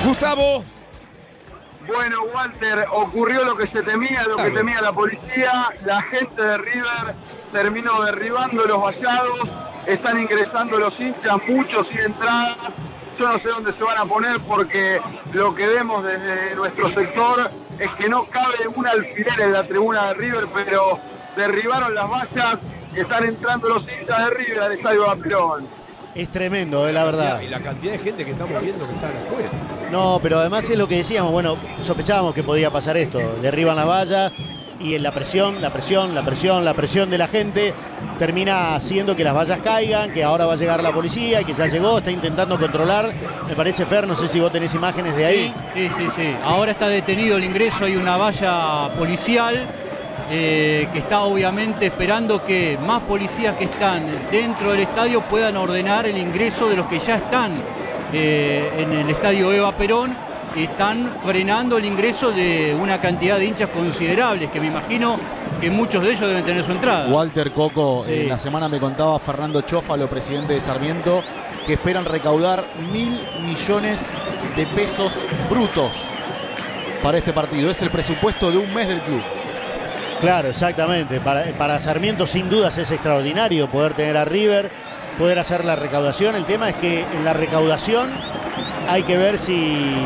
Gustavo. Bueno, Walter, ocurrió lo que se temía, lo que temía la policía. La gente de River terminó derribando los vallados, están ingresando los hinchas, muchos sin entrada. Yo no sé dónde se van a poner porque lo que vemos desde nuestro sector es que no cabe un alfiler en la tribuna de River, pero derribaron las vallas, están entrando los hinchas de River al estadio Vaperón. Es tremendo, la verdad. Y la cantidad de gente que estamos viendo que están afuera. No, pero además es lo que decíamos, bueno, sospechábamos que podía pasar esto. Derriban las vallas y en la presión de la gente termina haciendo que las vallas caigan, que ahora va a llegar la policía y que ya llegó, está intentando controlar. Me parece, Fer, no sé si vos tenés imágenes de ahí. Sí. Ahora está detenido el ingreso, hay una valla policial que está obviamente esperando que más policías que están dentro del estadio puedan ordenar el ingreso de los que ya están en el estadio Eva Perón. Están frenando el ingreso de una cantidad de hinchas considerables, que me imagino que muchos de ellos deben tener su entrada. Walter Coco, Sí. en la semana me contaba Fernando Chófalo, presidente de Sarmiento, que esperan recaudar 1.000 millones de pesos brutos para este partido. Es el presupuesto de un mes del club. Claro, exactamente. Para Sarmiento sin dudas es extraordinario poder tener a River, poder hacer la recaudación. El tema es que en la recaudación hay que ver si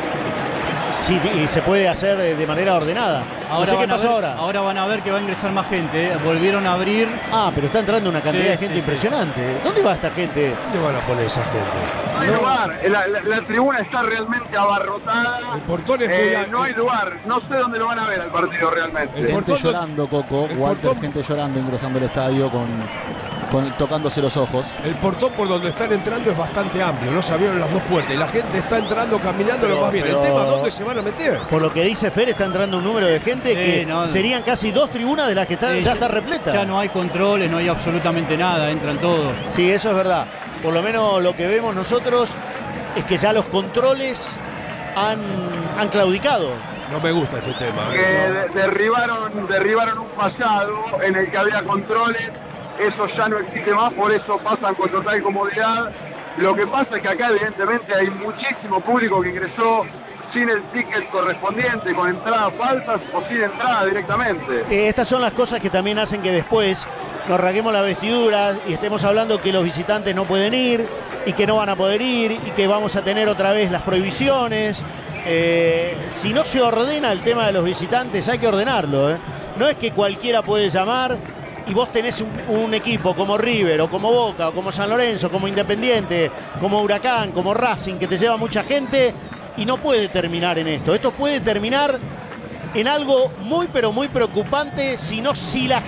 se puede hacer de manera ordenada. No sé qué pasó ahora. Ahora van a ver que va a ingresar más gente. Volvieron a abrir. Ah, pero está entrando una cantidad de gente sí. impresionante. ¿Dónde va esta gente? ¿Dónde van a poner esa gente? No hay lugar, la tribuna está realmente abarrotada. El portón es muy alto. No hay lugar, no sé dónde lo van a ver al partido realmente. El Gente portón- llorando, Coco. el Walter, portón- gente llorando ingresando al estadio tocándose los ojos. El portón por donde están entrando es bastante amplio, no se abrieron las dos puertas y la gente está entrando, caminando lo más bien. El tema, ¿dónde se van a meter? Por lo que dice Fer, está entrando un número de gente que no. serían casi 2 tribunas de las que ya está repleta. Ya no hay controles, no hay absolutamente nada, entran todos. Sí, eso es verdad. Por lo menos lo que vemos nosotros es que ya los controles han claudicado. No me gusta este tema. Que derribaron un pasado en el que había controles. Eso ya no existe más, por eso pasan con total comodidad. Lo que pasa es que acá evidentemente hay muchísimo público que ingresó sin el ticket correspondiente, con entradas falsas o sin entrada directamente. Estas son las cosas que también hacen que después nos rasguemos la vestidura y estemos hablando que los visitantes no pueden ir y que no van a poder ir y que vamos a tener otra vez las prohibiciones. Si no se ordena el tema de los visitantes, hay que ordenarlo. No es que cualquiera puede llamar y vos tenés un equipo como River o como Boca o como San Lorenzo, como Independiente, como Huracán, como Racing, que te lleva mucha gente y no puede terminar en esto. Esto puede terminar en algo muy pero muy preocupante si la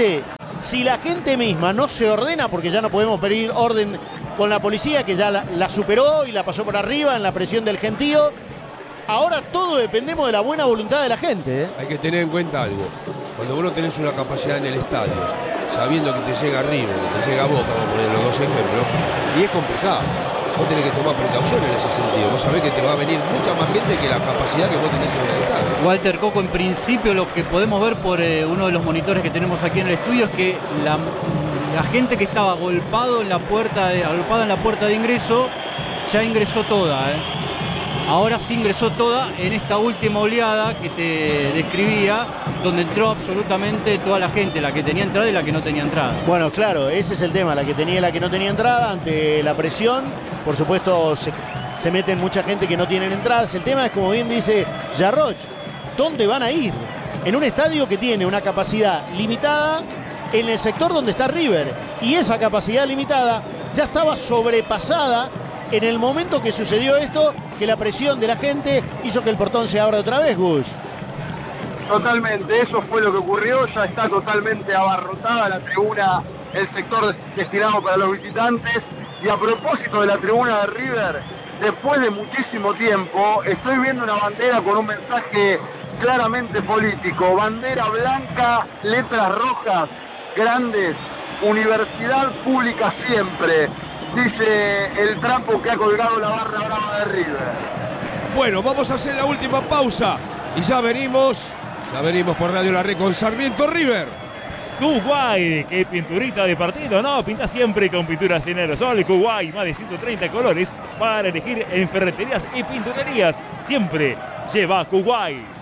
gente misma no se ordena, porque ya no podemos pedir orden con la policía, que ya la superó y la pasó por arriba en la presión del gentío. Ahora todo dependemos de la buena voluntad de la gente. Hay que tener en cuenta algo. Cuando vos no tenés una capacidad en el estadio, sabiendo que te llega River, que te llega Boca, vamos a poner los dos ejemplos, y es complicado. Vos tenés que tomar precaución en ese sentido. Vos sabés que te va a venir mucha más gente que la capacidad que vos tenés en el estadio. Walter Coco, en principio lo que podemos ver por uno de los monitores que tenemos aquí en el estudio es que la gente que estaba agolpada en la puerta de ingreso ya ingresó toda. Ahora sí ingresó toda en esta última oleada que te describía, donde entró absolutamente toda la gente, la que tenía entrada y la que no tenía entrada. Bueno, claro, ese es el tema, la que tenía y la que no tenía entrada. Ante la presión, por supuesto, se meten mucha gente que no tienen entradas. El tema es, como bien dice Jarroch, ¿dónde van a ir? En un estadio que tiene una capacidad limitada en el sector donde está River. Y esa capacidad limitada ya estaba sobrepasada en el momento que sucedió esto, que la presión de la gente hizo que el portón se abra otra vez, Gus. Totalmente, eso fue lo que ocurrió, ya está totalmente abarrotada la tribuna, el sector destinado para los visitantes. Y a propósito de la tribuna de River, después de muchísimo tiempo, estoy viendo una bandera con un mensaje claramente político, bandera blanca, letras rojas, grandes, Universidad Pública Siempre, dice el trapo que ha colgado la barra brava de River. Bueno, vamos a hacer la última pausa y ya venimos por Radio La Red con Sarmiento River. Kuwait, qué pinturita de partido, ¿no? Pinta siempre con pinturas en aerosol. Kuwait, más de 130 colores para elegir en ferreterías y pinturerías. Siempre lleva Kuwait.